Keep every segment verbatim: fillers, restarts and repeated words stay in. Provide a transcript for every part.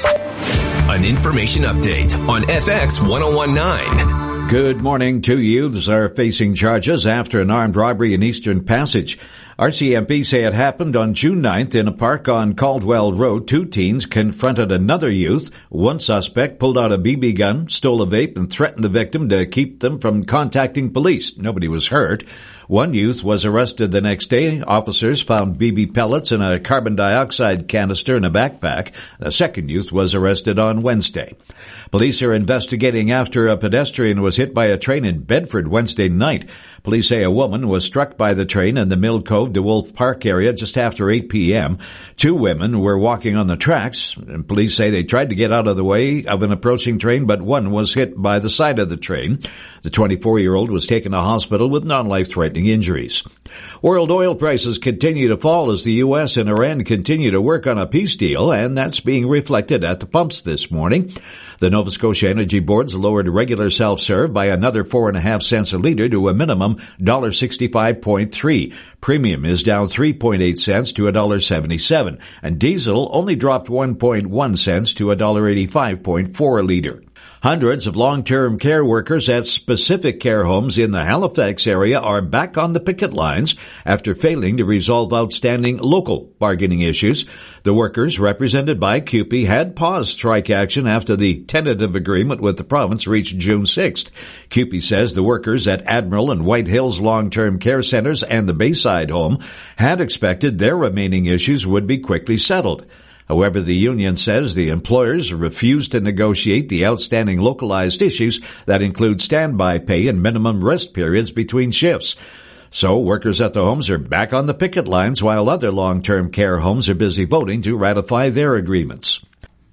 An information update on F X ten nineteen. Good morning. Two youths are facing charges after an armed robbery in Eastern Passage. R C M P say it happened on June ninth in a park on Caldwell Road. Two teens confronted another youth. One suspect pulled out a B B gun, stole a vape, and threatened the victim to keep them from contacting police. Nobody was hurt. One youth was arrested the next day. Officers found B B pellets and a carbon dioxide canister in a backpack. A second youth was arrested on Wednesday. Police are investigating after a pedestrian was hit by a train in Bedford Wednesday night. Police say a woman was struck by the train in the Mill Cove DeWolf Park area just after eight p.m. Two women were walking on the tracks. And police say they tried to get out of the way of an approaching train, but one was hit by the side of the train. The twenty-four-year-old was taken to hospital with non-life-threatening injuries. World oil prices continue to fall as the U S and Iran continue to work on a peace deal, and that's being reflected at the pumps this morning. The Nova Scotia Energy Board's lowered regular self-serve by another four and a half cents a litre to a minimum one dollar sixty-five point three. Premium is down three point eight cents to one dollar seventy-seven, and diesel only dropped one point one cents to one dollar eighty-five point four a litre. Hundreds of long-term care workers at specific care homes in the Halifax area are back on the picket lines after failing to resolve outstanding local bargaining issues. The workers, represented by C U P E, had paused strike action after the tentative agreement with the province reached June sixth. C U P E says the workers at Admiral and White Hills long-term care centers and the Bayside home had expected their remaining issues would be quickly settled. However, the union says the employers refused to negotiate the outstanding localized issues that include standby pay and minimum rest periods between shifts. So workers at the homes are back on the picket lines while other long-term care homes are busy voting to ratify their agreements.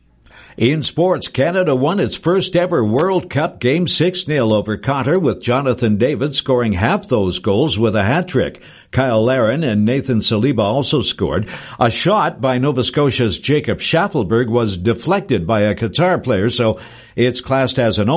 In sports, Canada won its first ever World Cup game six nil over Qatar, with Jonathan David scoring half those goals with a hat-trick. Kyle Larin and Nathan Saliba also scored. A shot by Nova Scotia's Jacob Schaffelberg was deflected by a Qatar player, so it's classed as an